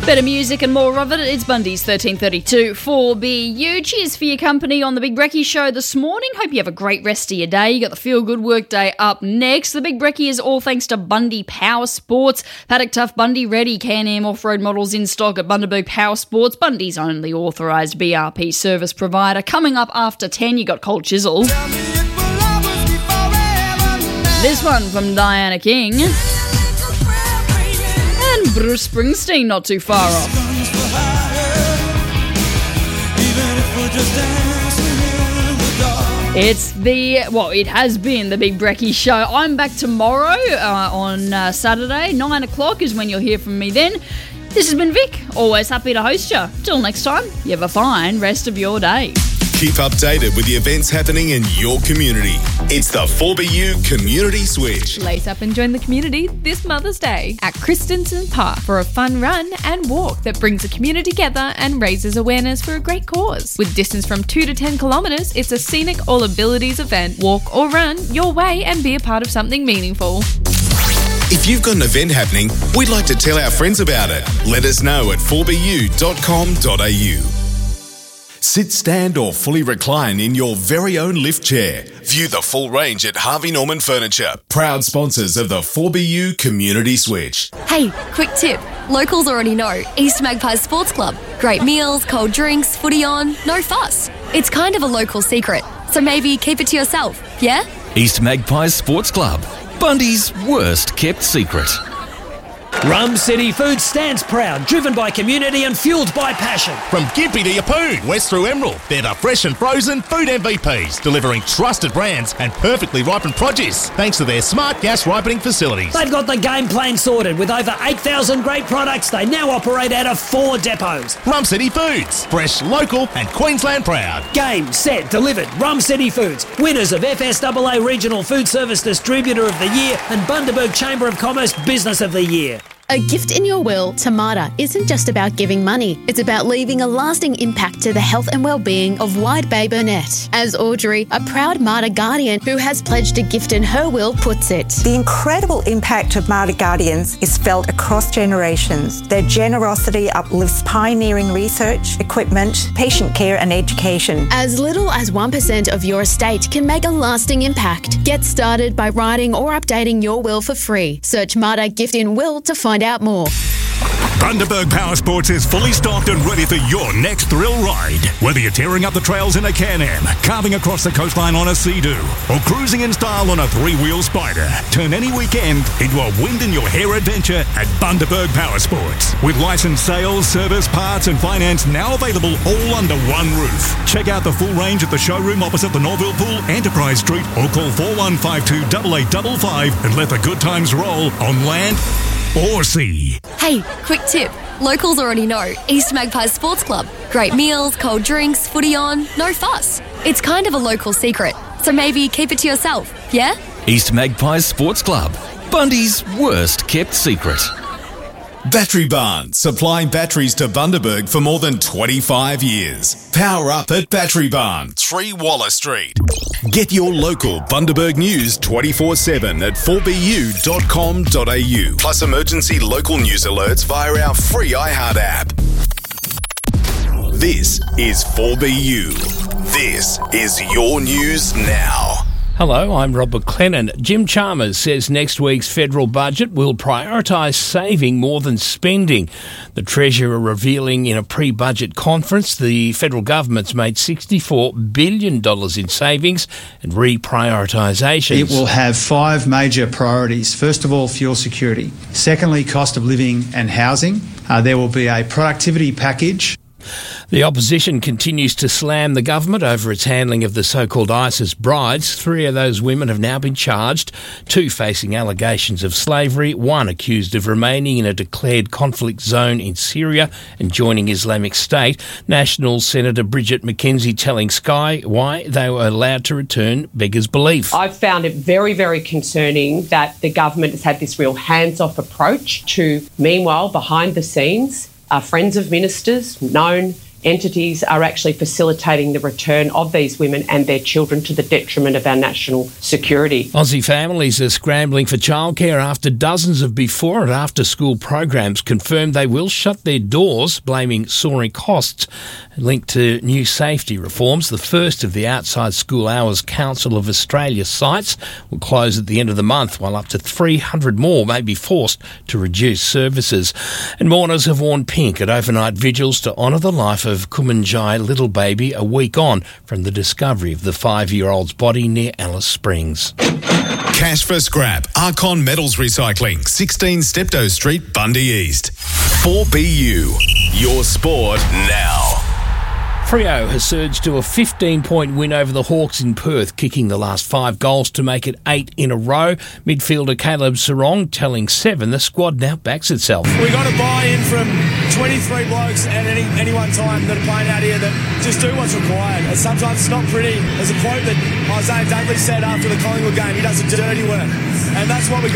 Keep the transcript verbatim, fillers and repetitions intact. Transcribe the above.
Better music and more of it. It's Bundy's thirteen thirty-two four B U. Cheers for your company on the Big Brekkie Show this morning. Hope you have a great rest of your day. You got the Feel Good Work Day up next. The Big Brekkie is all thanks to Bundy Power Sports. Paddock Tough Bundy ready. Can-Am off-road models in stock at Bundaberg Power Sports. Bundy's only authorised B R P service provider. Coming up after ten, you got Cold Chisel. This one from Diana King. And Bruce Springsteen not too far off. It's the, well, it has been the Big Brekkie Show. I'm back tomorrow uh, on uh, Saturday. nine o'clock is when you'll hear from me then. This has been Vic. Always happy to host you. Till next time, you have a fine rest of your day. Keep updated with the events happening in your community. It's the four B U Community Switch. Lace up and join the community this Mother's Day at Christensen Park for a fun run and walk that brings the community together and raises awareness for a great cause. With distance from two to ten kilometres, it's a scenic all abilities event. Walk or run your way and be a part of something meaningful. If you've got an event happening, we'd like to tell our friends about it. Let us know at four b u dot com dot a u. Sit, stand or fully recline in your very own lift chair. View the full range at Harvey Norman Furniture, proud sponsors of the four B U Community Switch. Hey, quick tip. Locals already know East Magpies Sports Club. Great meals, cold drinks, footy on, no fuss. It's kind of a local secret, so maybe keep it to yourself, yeah? East Magpies Sports Club, Bundy's worst kept secret. Rum City Food stands proud, driven by community and fuelled by passion. From Gympie to Yeppoon, west through Emerald, they're the fresh and frozen food M V Ps, delivering trusted brands and perfectly ripened produce, thanks to their smart gas ripening facilities. They've got the game plan sorted. With over eight thousand great products, they now operate out of four depots. Rum City Foods, fresh, local and Queensland proud. Game, set, delivered. Rum City Foods, winners of F S A A Regional Food Service Distributor of the Year and Bundaberg Chamber of Commerce Business of the Year. A gift in your will to Marta isn't just about giving money. It's about leaving a lasting impact to the health and well-being of Wide Bay Burnett. As Audrey, a proud Marta Guardian who has pledged a gift in her will, puts it. The incredible impact of Marta Guardians is felt across generations. Their generosity uplifts pioneering research, equipment, patient care and education. As little as one percent of your estate can make a lasting impact. Get started by writing or updating your will for free. Search Marta Gift in Will to find out more. Bundaberg Power Sports is fully stocked and ready for your next thrill ride. Whether you're tearing up the trails in a Can-Am, carving across the coastline on a Sea-Doo, or cruising in style on a three-wheel Spider, turn any weekend into a wind-in-your-hair adventure at Bundaberg Power Sports. With licensed sales, service, parts and finance now available all under one roof. Check out the full range at the showroom opposite the Norville Pool, Enterprise Street, or call four one five two, eight eight five five and let the good times roll on land or sea. Hey, quick tip. Locals already know East Magpies Sports Club. Great meals, cold drinks, footy on, no fuss. It's kind of a local secret, so maybe keep it to yourself, yeah? East Magpies Sports Club, Bundy's worst kept secret. Battery Barn, supplying batteries to Bundaberg for more than twenty-five years. Power up at Battery Barn, three Wallace Street. Get your local Bundaberg news twenty-four seven at four b u dot com dot a u. Plus emergency local news alerts via our free iHeart app. This is four B U. This is your news now. Hello, I'm Rob McLennan. Jim Chalmers says next week's federal budget will prioritise saving more than spending. The Treasurer revealing in a pre-budget conference the federal government's made sixty-four billion dollars in savings and reprioritisations. It will have five major priorities. First of all, fuel security. Secondly, cost of living and housing. Uh, there will be a productivity package. The opposition continues to slam the government over its handling of the so-called ISIS brides. Three of those women have now been charged, two facing allegations of slavery, one accused of remaining in a declared conflict zone in Syria and joining Islamic State. National Senator Bridget McKenzie telling Sky why they were allowed to return beggars belief. I've found it very, very concerning that the government has had this real hands-off approach to, meanwhile, behind the scenes, are friends of ministers, known entities are actually facilitating the return of these women and their children to the detriment of our national security. Aussie families are scrambling for childcare after dozens of before and after school programs confirmed they will shut their doors, blaming soaring costs linked to new safety reforms. The first of the Outside School Hours Council of Australia sites will close at the end of the month, while up to three hundred more may be forced to reduce services. And mourners have worn pink at overnight vigils to honour the life of Kumanjai little baby a week on from the discovery of the five-year-old's body near Alice Springs. Cash for scrap. Archon Metals Recycling, sixteen Steptoe Street, Bundy East. four B U, your sport now. Freo has surged to a fifteen-point win over the Hawks in Perth, kicking the last five goals to make it eight in a row. Midfielder Caleb Sarong telling Seven the squad now backs itself. We got a buy-in from twenty-three blokes at any, any one time that are playing out here that just do what's required. And sometimes it's not pretty. There's a quote that Isaiah Dudley said after the Collingwood game, he does a dirty work. And that's what we got.